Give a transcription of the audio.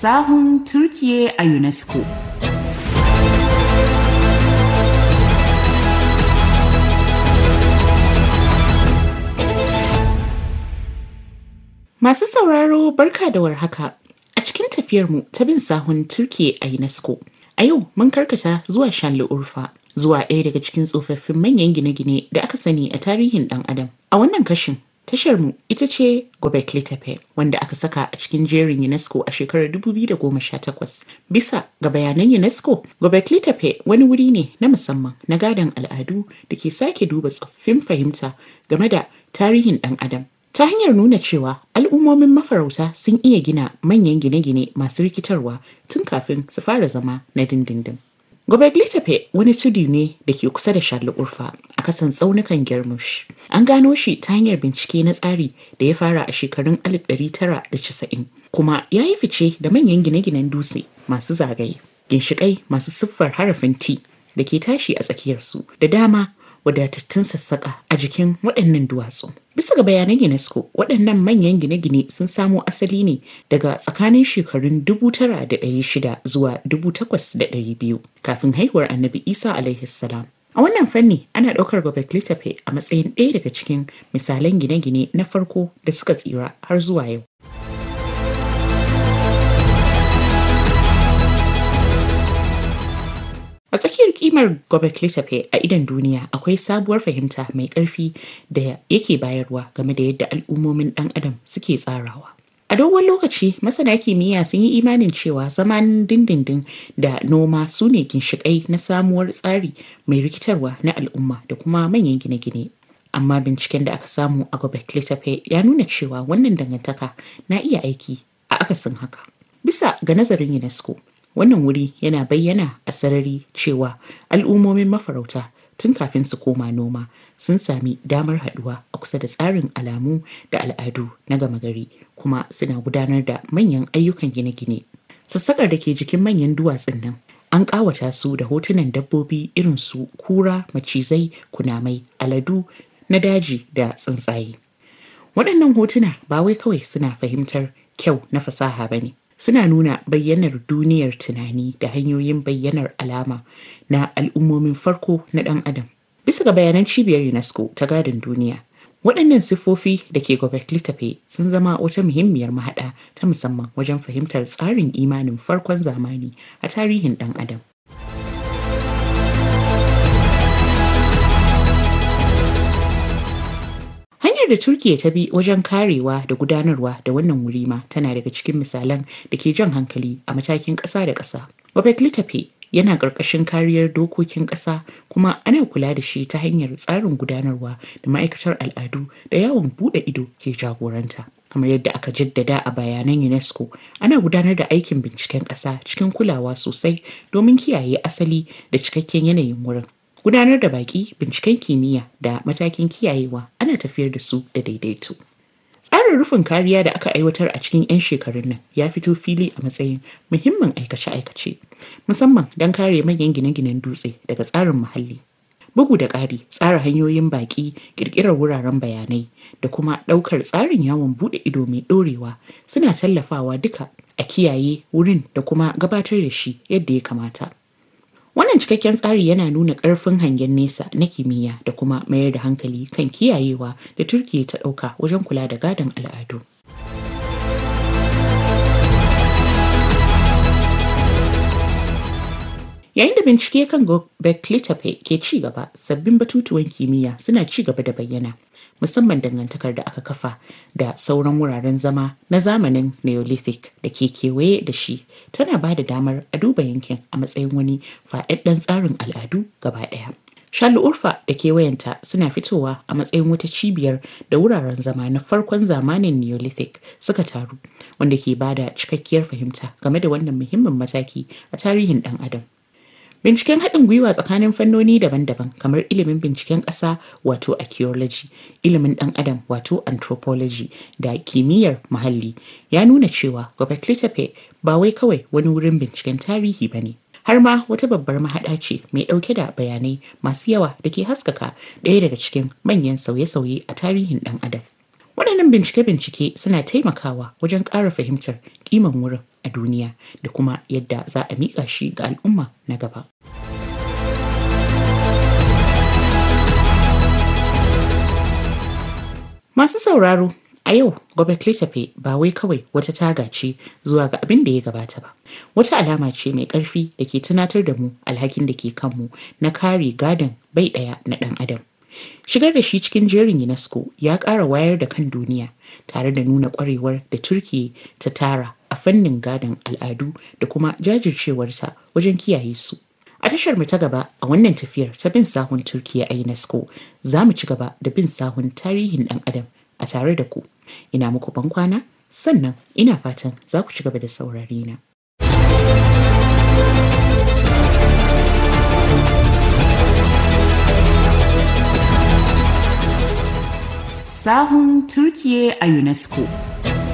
Sahun Turkiye a UNESCO. Masu sauraro barka da warhaka. A cikin tafiyarmu ta bin sahun Turkiye a UNESCO, a yau mun karkata zuwa Şanlıurfa, zuwa ɗaya daga cikin tsofaffin manyan gine-gine da aka sani a tarihin ɗan Adam. A wannan kashin, tasharmu ita ce Göbekli Tepe, wanda aka saka a cikin jerin UNESCO a shekarar 2018. Bisa ga bayanan UNESCO, Göbekli Tepe wani wuri ne na musamman na gadon al'adu da ke sake duba tsoffin fahimta game da tarihin ɗan Adam. Ta hanyar nuna cewa al'ummomin mafarauta sun iya gina manyan gine-gine masu rikitarwa tun kafin su fara zama na dindindin. Göbekli Tepe wani tudu ne da ke kusa da Şanlıurfa a kasan tsaunukan Girmush. An gano shi ta hanyar bincike na tsari da ya fara a shekarun 1990, kuma ya yi fice da manyan gine-ginen dutse masu zagaye, ginshiƙai masu siffar harafin T da ke tashi a tsakiyarsu, da dama wadatattun sassaƙa a jikin waɗannan duwatsu. Bisa ga bayanan UNESCO, waɗannan manyan gine-gine sun samo asali ne daga tsakanin shekarun 9,600 zuwa 8,200 kafin haihuwar Annabi Isa alaihi salam. A wannan fanni ana ɗaukar Göbekli Tepe a matsayin ɗaya daga cikin misalan gine-gine na farko da suka tsira har zuwa yau. A tsakiyar kimar Göbekli Tepe a idon duniya akwai sabuwar fahimta mai ƙarfi da yake bayarwa game da yadda al'ummomin ɗan adam suke tsarawa. A dogon lokaci, masana kimiyya sun yi imanin cewa zaman dindindin da noma su ne ginshiƙai na samuwar tsari mai rikitarwa na al'umma da kuma manyan gine-gine. Amma binciken da aka samu a Göbekli Tepe ya nuna cewa wannan dangantaka na iya aiki a akasin haka. Bisa ga nazarin UNESCO, wannan wuri yana bayyana a sarari cewa al'ummomin mafarauta tun kafin su koma noma sun sami damar haɗuwa a kusa da tsarin alamu da al'adu na gama gari, kuma suna gudanar da manyan ayyukan gine-gine. Sassaƙar da ke jikin manyan duwatsun nan an ƙawata su da hotunan dabbobi irin su kura, macizai, kunamai, aladu na daji da tsuntsaye. Waɗannan hotuna ba wai kawai suna fahimtar kyau na fasaha ba ne. Suna nuna bayyanar duniyar tunani da hanyoyin bayyanar alama na al'ummomin farko na ɗan adam. Bisa ga bayanan cibiyar UNESCO ta gadon duniya, waɗannan siffofi da ke Göbekli Tepe sun zama wata muhimmiyar mahaɗa ta musamman wajen fahimtar tsarin imanin farkon zamani a tarihin ɗan adam. Hanyar da Turkiye ta bi wajen karewa da gudanarwa da wannan wuri ma tana daga cikin misalan da ke jan hankali a matakin ƙasa da ƙasa. Göbekli Tepe yana ƙarƙashin kariyar dokokin ƙasa, kuma ana kula da shi ta hanyar tsarin gudanarwa da ma'aikatar al'adu da yawon buɗe ido ke jagoranta. Kamar yadda aka jaddada a bayanan UNESCO, ana gudanar da aikin binciken ƙasa cikin kulawa sosai domin kiyaye asali da cikakken yanayin wurin. Gudanar da baƙi, binciken kimiyya da matakin kiyayewa ana tafiyar da su da daidaito. Tsarin rufin kariya da aka aiwatar a cikin 'yan shekarun nan ya fito fili a matsayin muhimmin aikace-aikace, musamman don kare manyan gine-ginen dutse daga tsarin muhalli. Bugu da ƙari, tsara hanyoyin baƙi, ƙirƙirar wuraren bayanai, da kuma ɗaukar tsarin yawon buɗe ido mai ɗorewa suna tallafawa duka a kiyaye wurin da kuma gabatar da shi yadda ya kamata. Wannan cikakken tsari yana nuna ƙarfin hangen nesa na kimiyya da kuma mayar da hankali kan kiyayewa da Turkiye ta ɗauka wajen kula da gadon al'adu. Yayin da bincike kan Göbekli Tepe ke ci gaba, sabbin batutuwan kimiyya suna ci gaba da bayyana, musamman dangantakar da aka kafa da sauran wuraren zama na zamanin Neolithic da ke kewaye da shi tana ba da damar a duba yankin a matsayin wani faɗaɗɗen tsarin al'adu gaba ɗaya. Şanlıurfa da kewayenta suna fitowa a matsayin wata cibiyar da wuraren zama na farkon zamanin Neolithic suka taru, wanda ke ba da cikakkiyar fahimta game da wannan muhimmin mataki a tarihin ɗan adam. Binciken haɗin gwiwa tsakanin fannoni daban-daban kamar ilimin binciken ƙasa wato archaeology, ilimin ɗan adam wato anthropology, da kimiyyar muhalli ya nuna cewa Göbekli Tepe ba wai kawai wani wurin binciken tarihi ba ne, har ma wata babbar mahaɗa ce mai ɗauke da bayanai masu yawa da ke haskaka ɗaya daga cikin manyan sauye-sauye a tarihin ɗan adam. Waɗannan bincike-bincike suna taimakawa wajen ƙara fahimtar ƙiman wurin a duniya da kuma yadda za a miƙa shi ga al'umma na gaba. Masu sauraro, a yau Göbekli Tepe ba wai kawai wata taga ce zuwa ga abin da ya gabata ba. Wata alama ce mai ƙarfi da ke tunatar da mu alhakin da ke kanmu na kare gadon bai ɗaya na ɗan adam. Shigar da shi cikin jerin UNESCO ya ƙara wayar da kan duniya tare da nuna ƙwarewar da Turkiyya ta tara a fannin gadon al'adu da kuma jajircewarsa wajen kiyaye su. A tashar mu ta gaba a wannan tafiyar ta bin sahun Turkiyya a UNESCO, za mu ci gaba da bin sahun tarihin ɗan adam a tare da ku. Ina muku bankwana, sannan ina fatan za ku ci gaba da saurare na. Sahun Turkiyya a UNESCO.